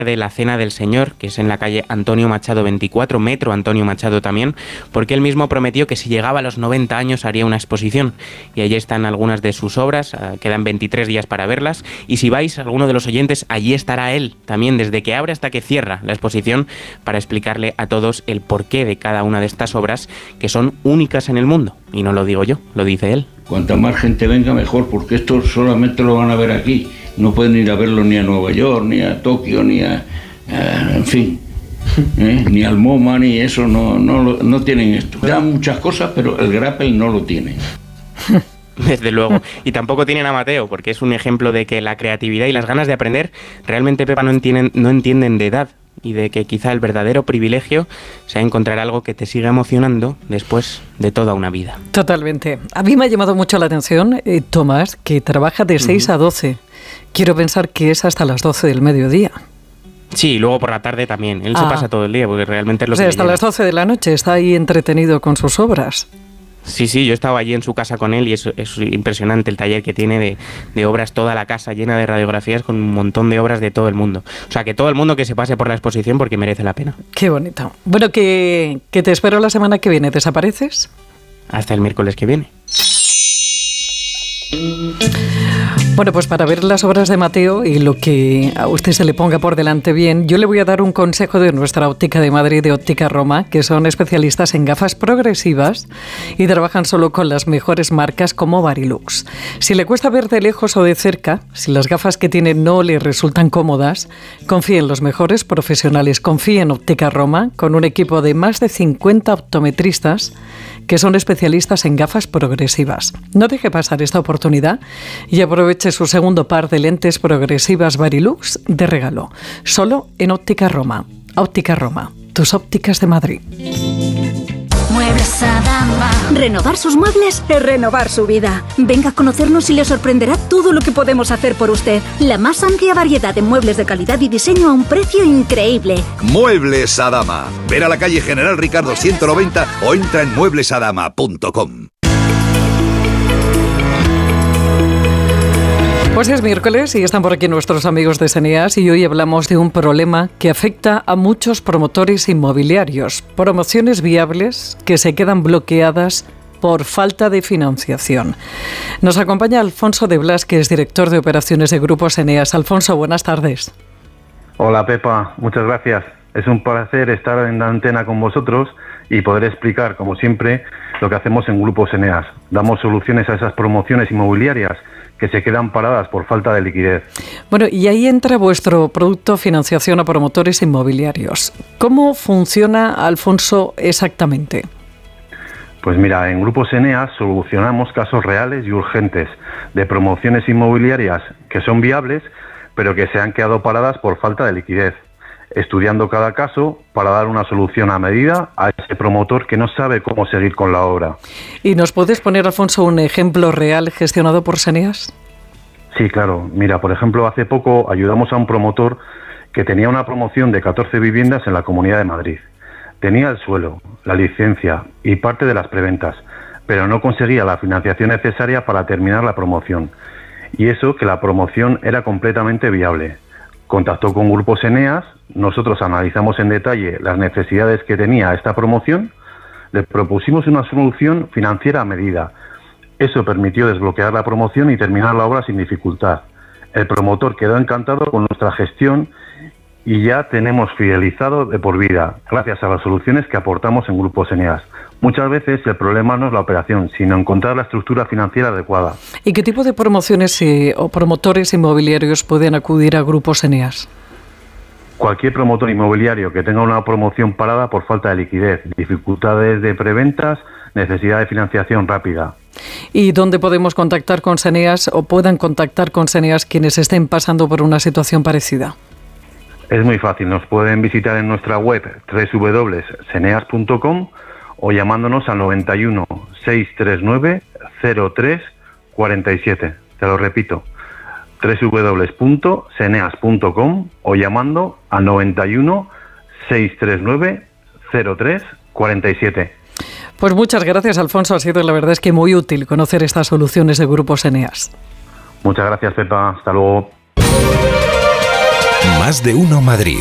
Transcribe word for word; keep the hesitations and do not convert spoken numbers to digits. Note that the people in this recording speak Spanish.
de la Cena del Señor, que es en la calle Antonio Machado veinticuatro, Metro Antonio Machado también, porque él mismo prometió que si llegaba a los noventa años haría una exposición, y allí están algunas de sus obras, quedan veintitrés días para verlas, y si vais, alguno de los oyentes, allí estará él, también desde que abre hasta que cierra la exposición, para explicarle a todos el porqué de cada una de estas obras, que son únicas en el mundo, y no lo digo yo, lo dice él. Cuanta más gente venga mejor, porque esto solamente lo van a ver aquí. No pueden ir a verlo ni a Nueva York, ni a Tokio, ni a... a en fin, ¿eh? Ni al MoMA, ni eso, no, no, no tienen esto. Dan muchas cosas, pero el grapple no lo tienen. Desde luego. Y tampoco tienen a Mateo, porque es un ejemplo de que la creatividad y las ganas de aprender realmente, Pepa, no entienden, no entienden de edad. Y de que quizá el verdadero privilegio sea encontrar algo que te siga emocionando después de toda una vida. Totalmente. A mí me ha llamado mucho la atención, eh, Tomás, que trabaja de seis uh-huh. a doce. Quiero pensar que es hasta las doce del mediodía. Sí, y luego por la tarde también. Él ah. se pasa todo el día, porque realmente es lo o sea, que hasta lleva. las doce de la noche está ahí entretenido con sus obras. Sí, sí, yo estaba allí en su casa con él y es, es impresionante el taller que tiene de, de obras, toda la casa llena de radiografías con un montón de obras de todo el mundo. O sea, que todo el mundo que se pase por la exposición porque merece la pena. Qué bonito. Bueno, que, que te espero la semana que viene. ¿Desapareces? Hasta el miércoles que viene. Bueno, pues para ver las obras de Mateo y lo que a usted se le ponga por delante bien, yo le voy a dar un consejo de nuestra óptica de Madrid, de Óptica Roma, que son especialistas en gafas progresivas y trabajan solo con las mejores marcas como Varilux. Si le cuesta ver de lejos o de cerca, si las gafas que tiene no le resultan cómodas, confíe en los mejores profesionales, confíe en Óptica Roma, con un equipo de más de cincuenta optometristas que son especialistas en gafas progresivas. No deje pasar esta oportunidad y aproveche su segundo par de lentes progresivas Varilux de regalo. Solo en Óptica Roma. Óptica Roma, tus ópticas de Madrid. Muebles Adama. Renovar sus muebles es renovar su vida. Venga a conocernos y le sorprenderá todo lo que podemos hacer por usted. La más amplia variedad de muebles de calidad y diseño a un precio increíble. Muebles Adama. Ver a la calle General Ricardo ciento noventa o entra en muebles adama punto com. Pues es miércoles y están por aquí nuestros amigos de Seneas y hoy hablamos de un problema que afecta a muchos promotores inmobiliarios. Promociones viables que se quedan bloqueadas por falta de financiación. Nos acompaña Alfonso de Blas, que es director de operaciones de Grupo Seneas. Alfonso, buenas tardes. Hola Pepa, muchas gracias. Es un placer estar en la antena con vosotros y poder explicar, como siempre, lo que hacemos en Grupo Seneas. Damos soluciones a esas promociones inmobiliarias que se quedan paradas por falta de liquidez. Bueno, y ahí entra vuestro producto financiación a promotores inmobiliarios. ¿Cómo funciona, Alfonso, exactamente? Pues mira, en Grupo Seneas solucionamos casos reales y urgentes de promociones inmobiliarias que son viables, pero que se han quedado paradas por falta de liquidez, estudiando cada caso para dar una solución a medida a ese promotor que no sabe cómo seguir con la obra. ¿Y nos puedes poner, Alfonso, un ejemplo real gestionado por Seneas? Sí, claro. Mira, por ejemplo, hace poco ayudamos a un promotor que tenía una promoción de catorce viviendas en la Comunidad de Madrid. Tenía el suelo, la licencia y parte de las preventas, pero no conseguía la financiación necesaria para terminar la promoción. Y eso que la promoción era completamente viable. Contactó con Grupo Seneas, nosotros analizamos en detalle las necesidades que tenía esta promoción, le propusimos una solución financiera a medida. Eso permitió desbloquear la promoción y terminar la obra sin dificultad. El promotor quedó encantado con nuestra gestión y ya tenemos fidelizado de por vida, gracias a las soluciones que aportamos en Grupo Seneas. Muchas veces el problema no es la operación, sino encontrar la estructura financiera adecuada. ¿Y qué tipo de promociones eh, o promotores inmobiliarios pueden acudir a Grupo Seneas? Cualquier promotor inmobiliario que tenga una promoción parada por falta de liquidez, dificultades de preventas, necesidad de financiación rápida. ¿Y dónde podemos contactar con Seneas o puedan contactar con Seneas quienes estén pasando por una situación parecida? Es muy fácil, nos pueden visitar en nuestra web doble u doble u doble u punto seneas punto com o llamándonos al noventa y uno, seiscientos treinta y nueve, cero tres cuarenta y siete. Te lo repito, doble u doble u doble u punto seneas punto com o llamando al noventa y uno, seiscientos treinta y nueve, cero tres cuarenta y siete. Pues muchas gracias, Alfonso. Ha sido, la verdad es que muy útil conocer estas soluciones de Grupo Seneas. Muchas gracias, Pepa. Hasta luego. Más de Uno Madrid.